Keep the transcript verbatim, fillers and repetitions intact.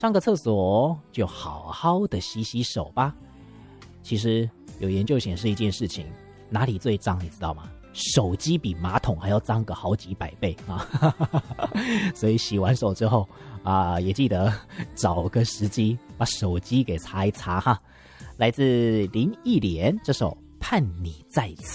上个厕所就好好的洗洗手吧。其实有研究显示一件事情，哪里最脏你知道吗？手机比马桶还要脏个好几百倍啊！所以洗完手之后啊，也记得找个时机把手机给擦一擦哈。来自林忆莲这首《盼你在此》。